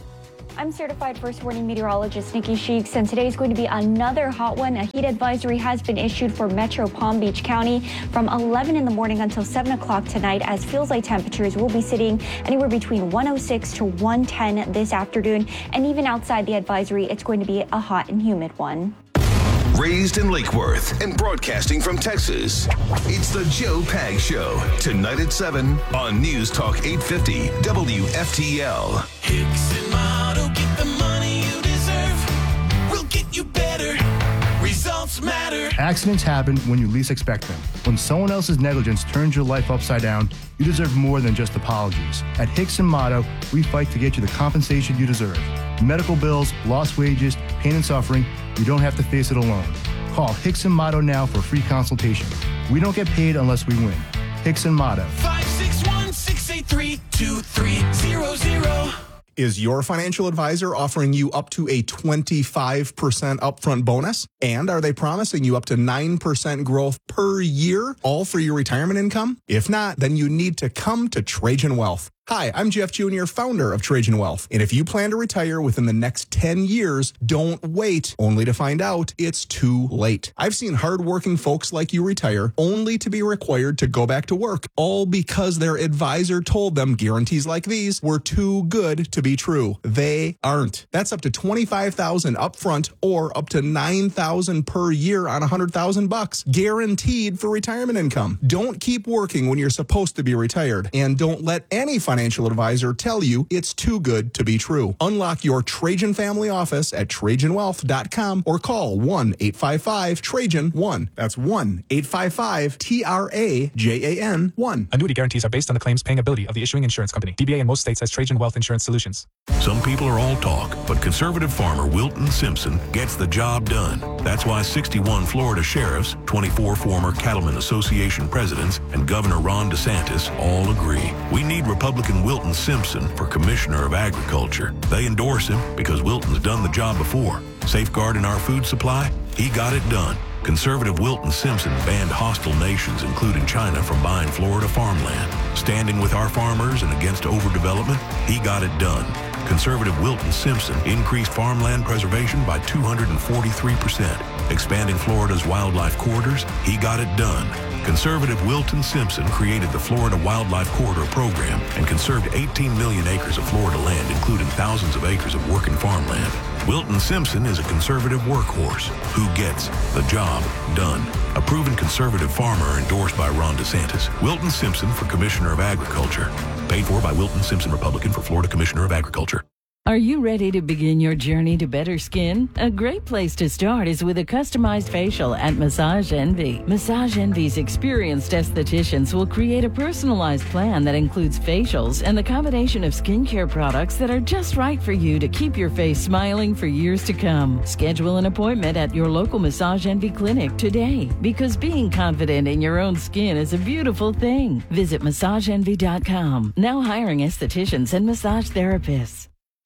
I'm certified first warning meteorologist Nikki Sheeks, and today is going to be another hot one. A heat advisory has been issued for Metro Palm Beach County from eleven in the morning until seven o'clock tonight, as feels like temperatures will be sitting anywhere between one oh six to one ten this afternoon. And even outside the advisory, it's going to be a hot and humid one. Raised in Lake Worth and broadcasting from Texas, it's the Joe Pag Show. Tonight at seven on News Talk eight fifty W F T L. Hicks and Motto, get the money you deserve. We'll get you better. Results matter. Accidents happen when you least expect them. When someone else's negligence turns your life upside down, you deserve more than just apologies. At Hicks and Motto, we fight to get you the compensation you deserve. Medical bills, lost wages, pain and suffering, you don't have to face it alone. Call Hicks and Motto now for a free consultation. We don't get paid unless we win. Hicks and Motto. five six one, six eight three, two three zero zero. Is your financial advisor offering you up to a twenty-five percent upfront bonus? And are they promising you up to nine percent growth per year, all for your retirement income? If not, then you need to come to Trajan Wealth. Hi, I'm Jeff Junior, founder of Trajan Wealth. And if you plan to retire within the next ten years, don't wait only to find out it's too late. I've seen hardworking folks like you retire only to be required to go back to work, all because their advisor told them guarantees like these were too good to be true. They aren't. That's up to twenty-five thousand dollars upfront or up to nine thousand dollars per year on one hundred thousand bucks, guaranteed for retirement income. Don't keep working when you're supposed to be retired, and don't let any financial financial advisor tell you it's too good to be true. Unlock your Trajan family office at Trajan Wealth dot com or call one eight five five Trajan one. That's one eight five five T R A J A N one. Annuity guarantees are based on the claims paying ability of the issuing insurance company. D B A in most states has Trajan Wealth Insurance Solutions. Some people are all talk, but conservative farmer Wilton Simpson gets the job done. That's why sixty-one Florida sheriffs, twenty-four former Cattlemen Association presidents, and Governor Ron DeSantis all agree. We need Republican Wilton Simpson for Commissioner of Agriculture. They endorse him because Wilton's done the job before. Safeguarding our food supply, he got it done. Conservative Wilton Simpson banned hostile nations, including China, from buying Florida farmland. Standing with our farmers and against overdevelopment, he got it done. Conservative Wilton Simpson increased farmland preservation by two hundred forty-three percent. Expanding Florida's wildlife corridors, he got it done. Conservative Wilton Simpson created the Florida Wildlife Corridor Program and conserved eighteen million acres of Florida land, including thousands of acres of working farmland. Wilton Simpson is a conservative workhorse who gets the job done. A proven conservative farmer endorsed by Ron DeSantis. Wilton Simpson for Commissioner of Agriculture. Paid for by Wilton Simpson, Republican, for Florida Commissioner of Agriculture. Are you ready to begin your journey to better skin? A great place to start is with a customized facial at Massage Envy. Massage Envy's experienced estheticians will create a personalized plan that includes facials and the combination of skincare products that are just right for you to keep your face smiling for years to come. Schedule an appointment at your local Massage Envy clinic today, because being confident in your own skin is a beautiful thing. Visit massage envy dot com. Now hiring estheticians and massage therapists.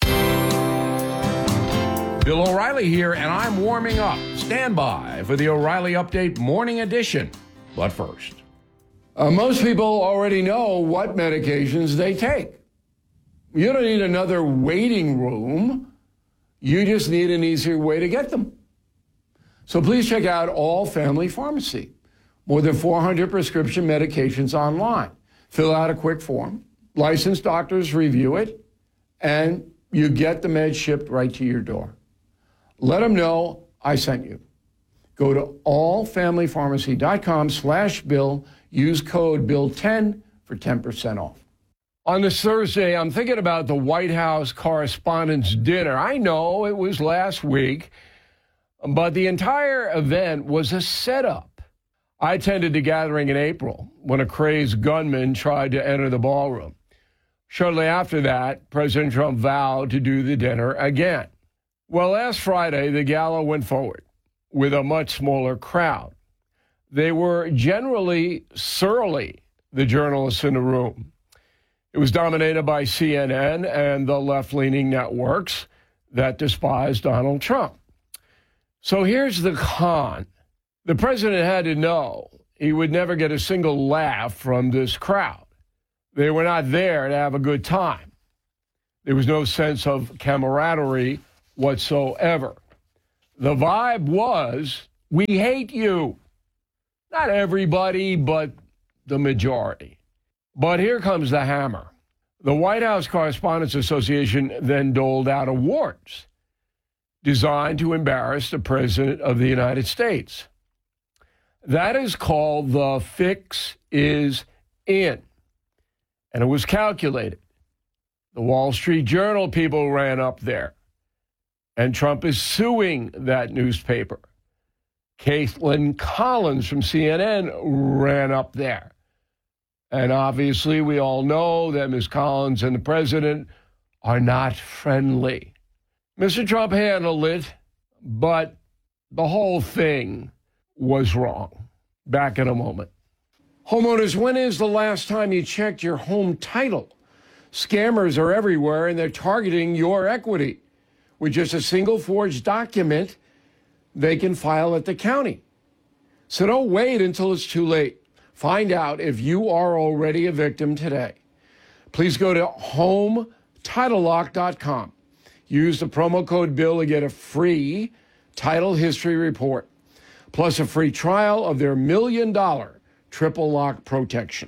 Bill O'Reilly here, and I'm warming up. Stand by for the O'Reilly Update Morning Edition. But first, uh, most people already know what medications they take. You don't need another waiting room. You just need an easier way to get them. So please check out All Family Pharmacy. More than four hundred prescription medications online. Fill out a quick form. Licensed doctors review it, and you get the meds shipped right to your door. Let them know I sent you. Go to all family pharmacy dot com slash bill. Use code bill ten for ten percent off. On this Thursday, I'm thinking about the White House Correspondents' Dinner. I know it was last week, but the entire event was a setup. I attended the gathering in April when a crazed gunman tried to enter the ballroom. Shortly after that, President Trump vowed to do the dinner again. Well, last Friday, the gala went forward with a much smaller crowd. They were generally surly, the journalists in the room. It was dominated by C N N and the left-leaning networks that despise Donald Trump. So here's the con. The president had to know he would never get a single laugh from this crowd. They were not there to have a good time. There was no sense of camaraderie whatsoever. The vibe was, we hate you. Not everybody, but the majority. But here comes the hammer. The White House Correspondents Association then doled out awards designed to embarrass the President of the United States. That is called the Fix is In. And it was calculated. The Wall Street Journal people ran up there. And Trump is suing that newspaper. Caitlin Collins from C N N ran up there. And obviously, we all know that Miz Collins and the president are not friendly. Mister Trump handled it, but the whole thing was wrong. Back in a moment. Homeowners, when is the last time you checked your home title? Scammers are everywhere, and they're targeting your equity. With just a single forged document, they can file at the county. So don't wait until it's too late. Find out if you are already a victim today. Please go to home title lock dot com. Use the promo code BILL to get a free title history report, plus a free trial of their million dollar triple lock protection.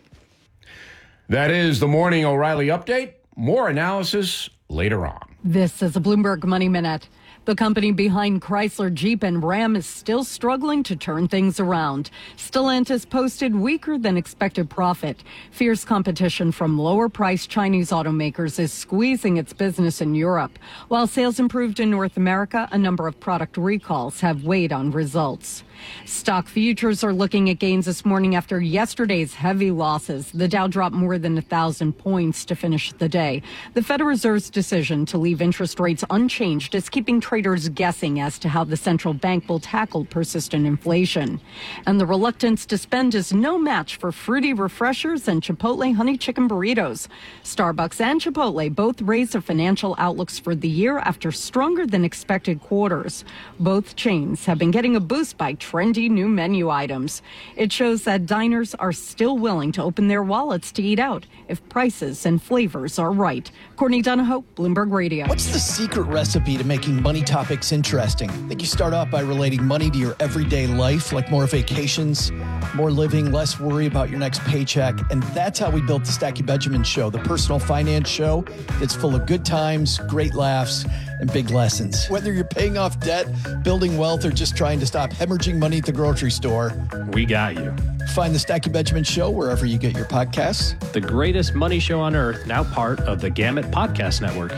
That is the Morning O'Reilly Update. More analysis later on. This is a Bloomberg Money Minute. The company behind Chrysler, Jeep, and Ram is still struggling to turn things around. Stellantis posted weaker than expected profit. Fierce competition from lower-priced Chinese automakers is squeezing its business in Europe. While sales improved in North America, a number of product recalls have weighed on results. Stock futures are looking at gains this morning after yesterday's heavy losses. The Dow dropped more than one thousand points to finish the day. The Federal Reserve's decision to leave interest rates unchanged is keeping traders guessing as to how the central bank will tackle persistent inflation. And the reluctance to spend is no match for fruity refreshers and Chipotle honey chicken burritos. Starbucks and Chipotle both raised their financial outlooks for the year after stronger than expected quarters. Both chains have been getting a boost by trendy new menu items. It shows that diners are still willing to open their wallets to eat out if prices and flavors are right. Courtney Donahoe, Bloomberg Radio. What's the secret recipe to making money topics interesting? I think you start off by relating money to your everyday life, like more vacations, more living, less worry about your next paycheck. And that's how we built the Stacky Benjamin Show, the personal finance show that's full of good times, great laughs, and big lessons. Whether you're paying off debt, building wealth, or just trying to stop hemorrhaging money at the grocery store, we got you. Find the Stacky Benjamin Show wherever you get your podcasts. The greatest money show on earth, now part of the Gamut Podcast Network.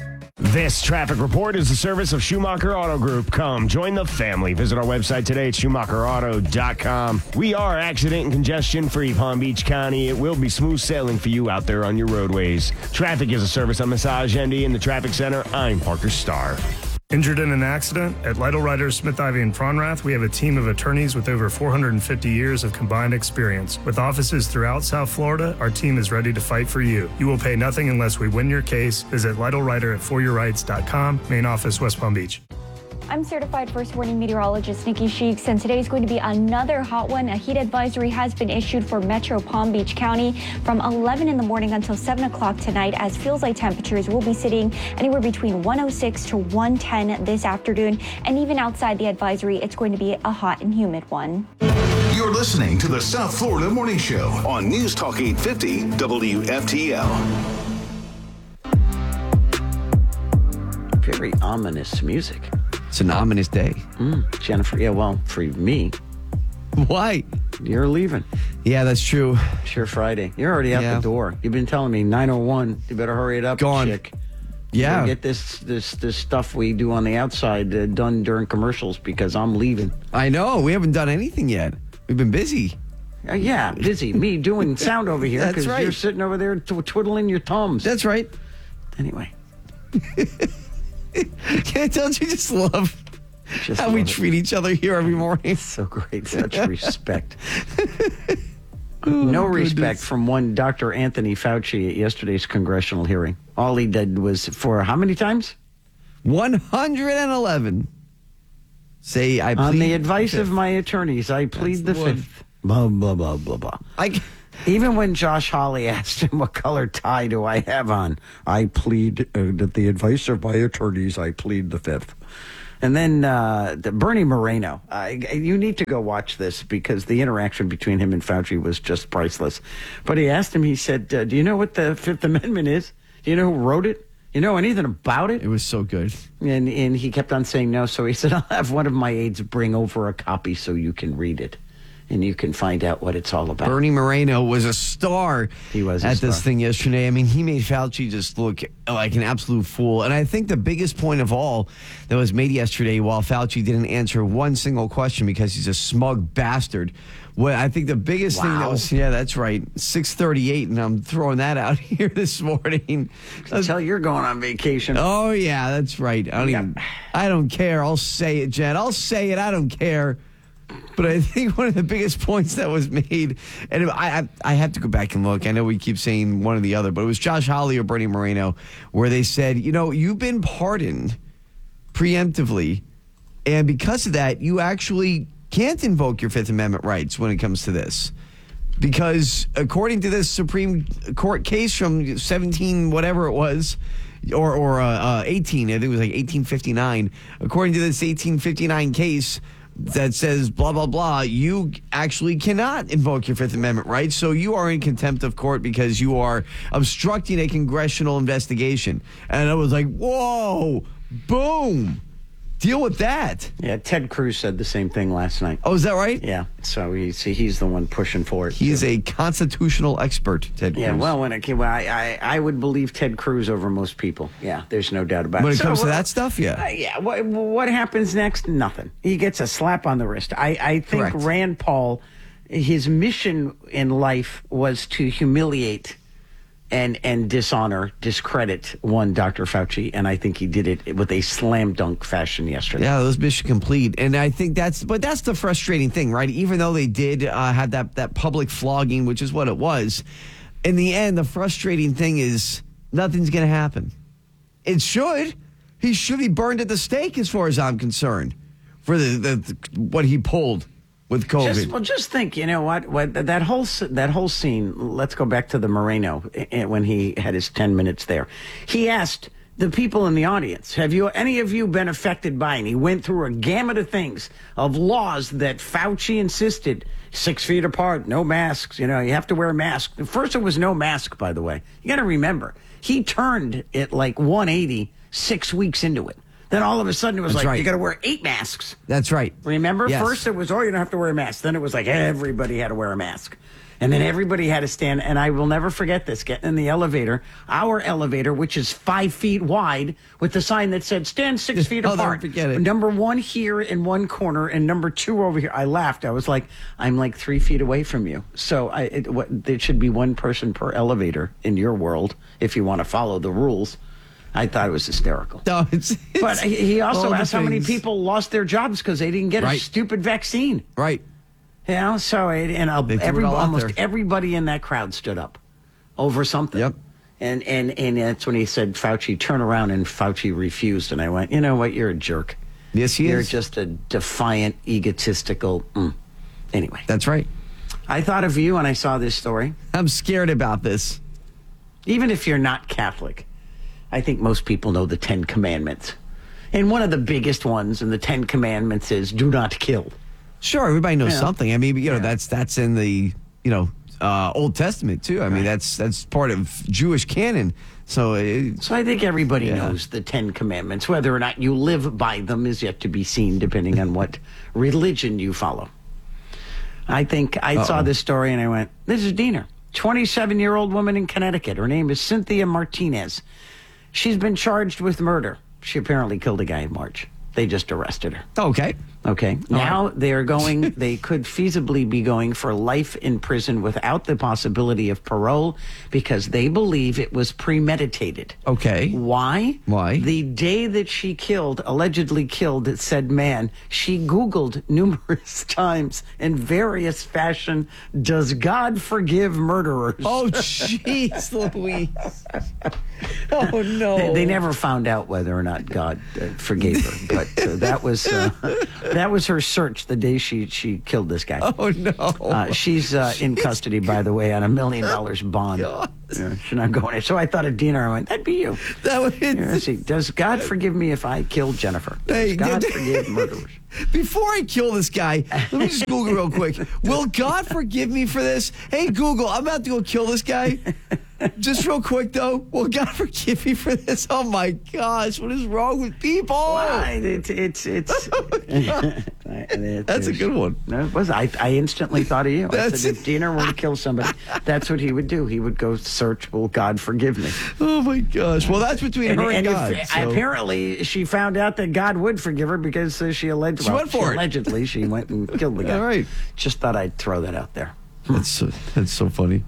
This traffic report is the service of Schumacher Auto Group. Come, join the family. Visit our website today at schumacher auto dot com. We are accident and congestion-free Palm Beach County. It will be smooth sailing for you out there on your roadways. Traffic is a service of Massage N D in the Traffic Center. I'm Parker Starr. Injured in an accident? At Lytle Ryder, Smith, Ivy, and Fronrath, we have a team of attorneys with over four hundred fifty years of combined experience. With offices throughout South Florida, our team is ready to fight for you. You will pay nothing unless we win your case. Visit Lytle Ryder at for your rights dot com, main office, West Palm Beach. I'm certified first warning meteorologist Nikki Sheeks, and today is going to be another hot one. A heat advisory has been issued for Metro Palm Beach County from eleven in the morning until seven o'clock tonight, as feels like temperatures will be sitting anywhere between one oh six to one ten this afternoon. And even outside the advisory, it's going to be a hot and humid one. You're listening to the South Florida Morning Show on News Talk eight fifty W F T L. Very ominous music. It's an ominous day. Mm, Jennifer, yeah, well, for me. Why? You're leaving. Yeah, that's true. Sure, Friday. You're already out Yeah. the door. You've been telling me nine oh one. You better hurry it up, Gone. chick. Yeah. You get this this this stuff we do on the outside uh, done during commercials because I'm leaving. I know. We haven't done anything yet. We've been busy. Uh, yeah, busy. Me doing sound over here That's because right. you're sitting over there tw- twiddling your thumbs. That's right. Anyway. Don't you just love Just how we love it. treat each other here every morning? So great. Such respect. No respect goodness. from one Doctor Anthony Fauci at yesterday's congressional hearing. All he did was for how many times? one hundred eleven. Say, I plead On the advice the of fifth. my attorneys, I plead That's the the one. fifth. Blah, blah, blah, blah, blah. I, Even when Josh Hawley asked him, what color tie do I have on? I plead uh, that the advice of my attorneys, I plead the fifth. And then uh, the Bernie Moreno. Uh, you need to go watch this because the interaction between him and Fauci was just priceless. But he asked him, he said, uh, do you know what the Fifth Amendment is? Do you know who wrote it? You know anything about it? It was so good. And, and he kept on saying no. So he said, I'll have one of my aides bring over a copy so you can read it. And you can find out what it's all about. Bernie Moreno was a star He was a at this star. thing yesterday. I mean, he made Fauci just look like an absolute fool. And I think the biggest point of all that was made yesterday, while Fauci didn't answer one single question because he's a smug bastard, what I think the biggest thing that Wow. was, yeah, that's right, six thirty-eight, and I'm throwing that out here this morning. Tell you're going on vacation. Oh, yeah, that's right. I don't Yep. even, I don't care. I'll say it, Jen. I'll say it. I don't care. But I think one of the biggest points that was made, and I, I I have to go back and look. I know we keep saying one or the other, but it was Josh Hawley or Bernie Moreno, where they said, you know, you've been pardoned preemptively, and because of that, you actually can't invoke your Fifth Amendment rights when it comes to this. Because according to this Supreme Court case from seventeen, whatever it was, or or uh, uh, eighteen, I think it was like eighteen fifty-nine. According to this eighteen fifty-nine case that says blah, blah, blah, you actually cannot invoke your Fifth Amendment rights. So you are in contempt of court because you are obstructing a congressional investigation. And I was like, whoa, boom. Deal with that. Yeah, Ted Cruz said the same thing last night. Oh, is that right? Yeah, so he's, he's the one pushing for it. He is a constitutional expert, Ted Cruz. Yeah, well, when it came, well, I, I I would believe Ted Cruz over most people. Yeah, there's no doubt about it. When it So, comes to uh, that stuff, yeah. Uh, yeah, what, what happens next? Nothing. He gets a slap on the wrist. I, I think Correct. Rand Paul, his mission in life was to humiliate and and dishonor, discredit one Doctor Fauci, and I think he did it with a slam dunk fashion yesterday. Yeah, it was mission complete. And I think that's, but that's the frustrating thing, right? Even though they did uh, have that, that public flogging, which is what it was, in the end, the frustrating thing is nothing's going to happen. It should. He should be burned at the stake as far as I'm concerned for the, the, the what he pulled with COVID. Just, well, just think, you know what? What that whole s- that whole scene. Let's go back to the Moreno eh, when he had his ten minutes there. He asked the people in the audience, "Have you any of you been affected by?" And he went through a gamut of things, of laws that Fauci insisted six feet apart, no masks. You know, you have to wear a mask. First, it was no mask. By the way, you got to remember he turned it like one eighty six weeks into it. Then all of a sudden it was That's like, right. you got to wear eight masks. That's right. Remember? Yes. First it was, oh, you don't have to wear a mask. Then it was like everybody had to wear a mask. And then everybody had to stand. And I will never forget this, getting in the elevator, our elevator, which is five feet wide, with the sign that said, stand six feet Oh, never apart. forget it. Number one here in one corner and number two over here. I laughed. I was like, I'm like three feet away from you. So I, it, what, there should be one person per elevator in your world if you want to follow the rules. I thought it was hysterical. No, it's, it's But he he also all the asked how many things. people lost their jobs because they didn't get a Right. stupid vaccine. Right. You know, so it, and uh, They threw it every, all out almost there. everybody in that crowd stood up over something. Yep. And, and and that's when he said, Fauci, turn around, and Fauci refused. And I went, you know what, you're a jerk. Yes, he You're is. just a defiant, egotistical. Mm. Anyway, That's right. I thought of you when I saw this story. I'm scared about this. Even if you're not Catholic, I think most people know the Ten Commandments. And one of the biggest ones in the Ten Commandments is do not kill. Sure, everybody knows Yeah. something. I mean, you know, that's that's in the, you know, uh, Old Testament too. I mean, that's that's part of Jewish canon. So, it, So I think everybody Yeah. knows the Ten Commandments. Whether or not you live by them is yet to be seen, depending on what religion you follow. I think I Uh-oh. saw this story and I went, this is Diener. twenty-seven-year-old woman in Connecticut. Her name is Cynthia Martinez. She's been charged with murder. She apparently killed a guy in March. They just arrested her. okay. Okay. Now they're going, they could feasibly be going for life in prison without the possibility of parole because they believe it was premeditated. Okay. Why? Why? The day that she killed, allegedly killed said man, she Googled numerous times in various fashion, does God forgive murderers? Oh, jeez, Louise. Oh, no. They, they never found out whether or not God uh, forgave her, but uh, that was uh, that was her search the day she, she killed this guy. Oh, no. Uh, she's uh, in custody, by the way, on a million dollars bond. God. Yeah, she's not going. So I thought of Dina. I went, that'd be you. That would. Yeah, let's see. Does God forgive me if I killed Jennifer? Does Hey, God did- forgive murderers? Before I kill this guy, let me just Google real quick. Will God forgive me for this? Hey, Google, I'm about to go kill this guy. Just real quick, though. Will God forgive me for this? Oh, my gosh. What is wrong with people? Why? It's, it's, it's, That's a good one. No, it was. I, I instantly thought of you. I That's- said, if Dina were to kill somebody, that's what he would do. He would go search, will God forgive me? Oh, my gosh. Well, that's between her and, if- God. so- apparently, she found out that God would forgive her because uh, she alleged. She well, went for it. Allegedly, she went and killed the guy. All right. Just thought I'd throw that out there. That's so, that's so funny.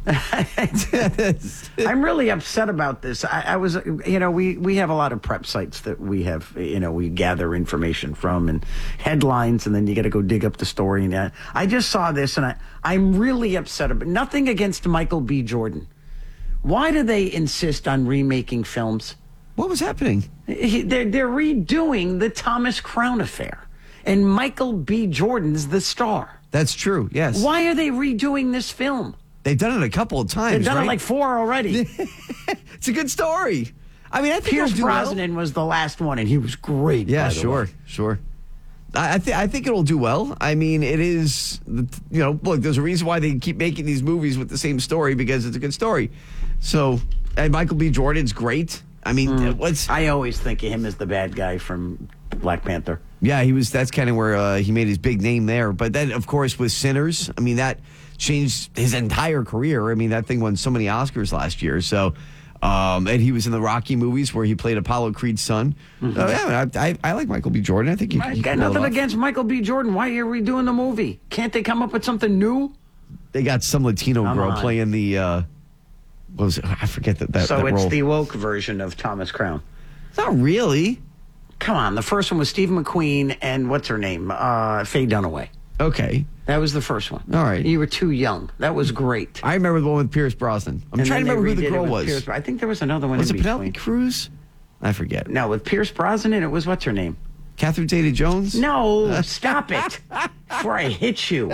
I'm really upset about this. I, I was, you know, we, we have a lot of prep sites that we have, you know, we gather information from and headlines, and then you got to go dig up the story. And uh, I just saw this, and I, I'm really upset about nothing against Michael B. Jordan. Why do they insist on remaking films? What was happening? He, they're, they're redoing the Thomas Crown Affair, and Michael B. Jordan's the star. That's true, yes. Why are they redoing this film? They've done it a couple of times, They've done right? it like four already. It's a good story. I mean, I think Pierce it'll do well. Brosnan was the last one, and he was great. Yeah, by the sure, way. sure. I, I, th- I think it'll do well. I mean, it is, you know, look, there's a reason why they keep making these movies with the same story, because it's a good story. So, and Michael B. Jordan's great. I mean, Mm. what's... I always think of him as the bad guy from Black Panther. Yeah, he was. That's kind of where uh, he made his big name there. But then, of course, with Sinners, I mean, that changed his entire career. I mean, that thing won so many Oscars last year. So, um, and he was in the Rocky movies where he played Apollo Creed's son. Mm-hmm. Uh, yeah, I, I, I like Michael B. Jordan. I think he, I he got can pull it nothing off. against Michael B. Jordan. Why are we doing the movie? Can't they come up with something new? They got some Latino Come girl on. playing the. Uh, what was it? I forget that. that so that it's role. the woke version of Thomas Crown. Not really. Come on, the first one was Steve McQueen and what's her name? Uh, Faye Dunaway. Okay. That was the first one. All right. You were too young. That was great. I remember the one with Pierce Brosnan. I'm And trying to then remember who they the redid it girl with was. Pierce- I think there was another one Was in it Penelope between. Cruz? I forget. No, with Pierce Brosnan, it was what's her name? Catherine Zeta-Jones? No, stop it. Before I hit you.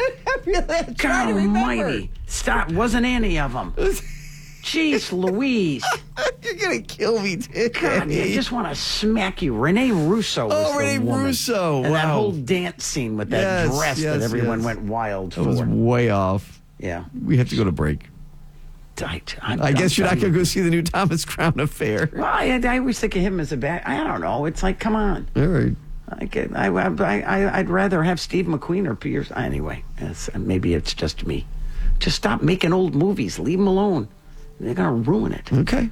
God almighty. Stop. Wasn't any of them. Jeez Louise. You're going to kill me, Dick. God, I just want to smack you. Renee Russo was Oh, the Renee woman. Russo. And that Wow. whole dance scene with that Yes, dress yes, that everyone yes. went wild That for. was way off. Yeah. We have to go to break. I, I'm, I guess I'm you're not done. going to go see the new Thomas Crown Affair. Well, I, I always think of him as a bad. I don't know. It's like, come on. All right. I get, I, I, I, I'd rather have Steve McQueen or Pierce. Anyway, it's, maybe it's just me. Just stop making old movies. Leave them alone. They're going to ruin it. Okay.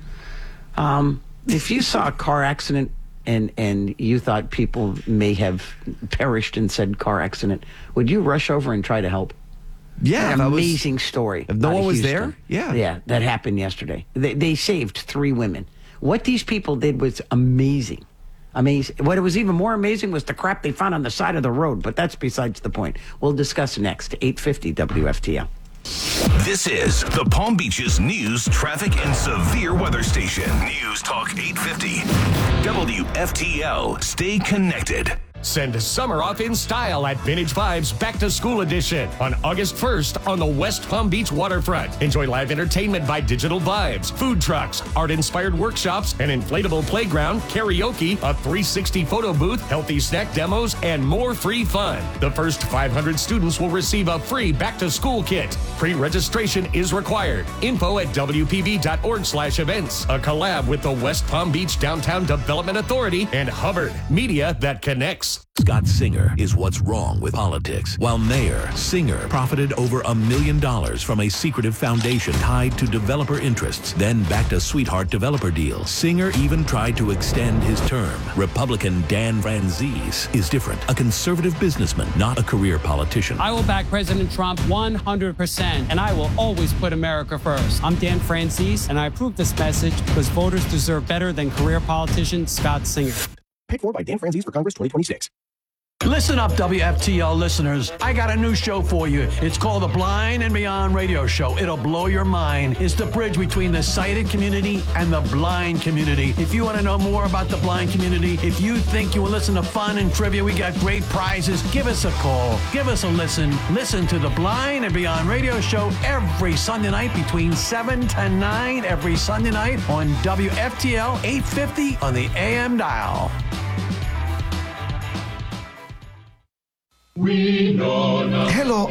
Um, if you saw a car accident and and you thought people may have perished in said car accident, would you rush over and try to help? Yeah, An that was- amazing story. If no out of one was Houston. there? Yeah. Yeah, that happened yesterday. They, they saved three women. What these people did was amazing. Amazing. What was even more amazing was the crap they found on the side of the road, but that's besides the point. We'll discuss next. eight fifty W F T L. This is the Palm Beaches News, Traffic, and Severe Weather Station. News Talk eight fifty. W F T L. Stay connected. Send summer off in style at Vintage Vibes Back to School Edition on August first on the West Palm Beach waterfront. Enjoy live entertainment by Digital Vibes, food trucks, art-inspired workshops, an inflatable playground, karaoke, a three sixty photo booth, healthy snack demos, and more free fun. The first five hundred students will receive a free back-to-school kit. Pre-registration is required. Info at W P V dot org slash events. A collab with the West Palm Beach Downtown Development Authority and Hubbard, media that connects. politics. Scott Singer is what's wrong with politics. While mayor, Singer profited over a million dollars from a secretive foundation tied to developer interests, then backed a sweetheart developer deal. Singer even tried to extend his term. Republican Dan Franzese is different. A conservative businessman, not a career politician. I will back President Trump one hundred percent, and I will always put America first. I'm Dan Franzese, and I approve this message because voters deserve better than career politician Scott Singer. Paid for by Dan Franzese for Congress twenty twenty-six. Listen up, W F T L listeners. I got a new show for you. It's called the Blind and Beyond Radio Show. It'll blow your mind. It's the bridge between the sighted community and the blind community. If you want to know more about the blind community, if you think you will listen to fun and trivia, we got great prizes, give us a call. Give us a listen. Listen to the Blind and Beyond Radio Show every Sunday night between seven to nine every Sunday night on W F T L eight fifty on the A M dial. We know now. Hello,